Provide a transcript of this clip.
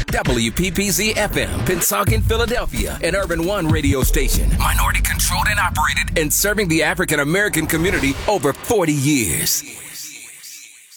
WPPZ FM, Pensacola, Philadelphia, an Urban One radio station. Minority controlled and operated and serving the African American community over 40 years.